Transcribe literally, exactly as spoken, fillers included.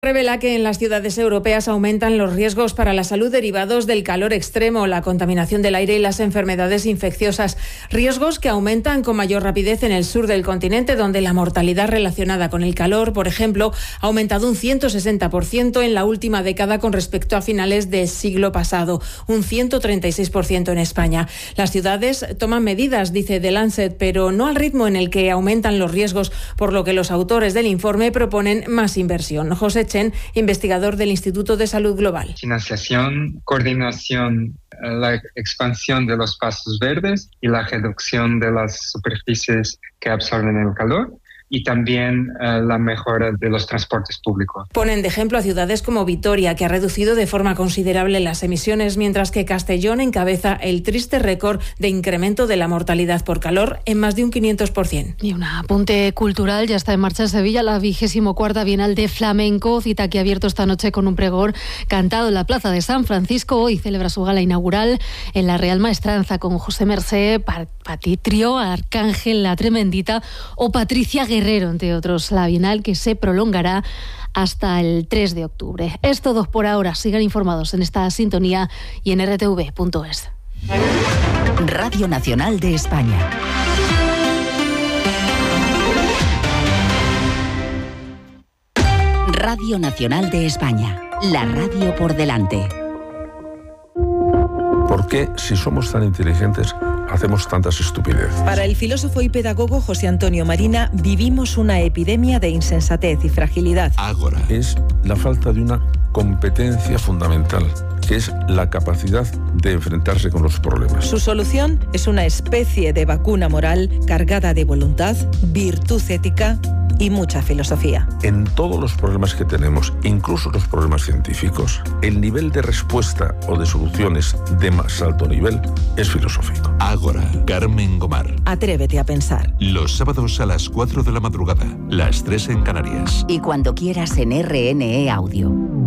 Revela que en las ciudades europeas aumentan los riesgos para la salud derivados del calor extremo, la contaminación del aire y las enfermedades infecciosas. Riesgos que aumentan con mayor rapidez en el sur del continente, donde la mortalidad relacionada con el calor, por ejemplo, ha aumentado un ciento sesenta por ciento en la última década con respecto a finales del siglo pasado, un ciento treinta y seis por ciento en España. Las ciudades toman medidas, dice The Lancet, pero no al ritmo en el que aumentan los riesgos, por lo que los autores del informe proponen más inversión. José Chen, investigador del Instituto de Salud Global. Financiación, coordinación, la expansión de los espacios verdes y la reducción de las superficies que absorben el calor. Y también uh, la mejora de los transportes públicos. Ponen de ejemplo a ciudades como Vitoria, que ha reducido de forma considerable las emisiones, mientras que Castellón encabeza el triste récord de incremento de la mortalidad por calor en más de un quinientos por ciento. Y un apunte cultural, ya está en marcha en Sevilla la vigésimo cuarta Bienal de Flamenco, cita que ha abierto esta noche con un pregón cantado en la Plaza de San Francisco. Hoy celebra su gala inaugural en la Real Maestranza con José Mercé, Patitrio, Arcángel, La Tremendita o Patricia Guerrero, entre otros. La Bienal que se prolongará hasta el tres de octubre. Es todo por ahora. Sigan informados en esta sintonía y en r t v punto es. Radio Nacional de España. Radio Nacional de España. La radio por delante. ¿Por qué, si somos tan inteligentes, hacemos tantas estupideces? Para el filósofo y pedagogo José Antonio Marina, vivimos una epidemia de insensatez y fragilidad. Ágora. Es la falta de una competencia fundamental, que es la capacidad de enfrentarse con los problemas. Su solución es una especie de vacuna moral cargada de voluntad, virtud ética y mucha filosofía. En todos los problemas que tenemos, incluso los problemas científicos, el nivel de respuesta o de soluciones de más alto nivel es filosófico. Ágora, Carmen Gomar. Atrévete a pensar. Los sábados a las cuatro de la madrugada, las tres en Canarias. Y cuando quieras en R N E Audio.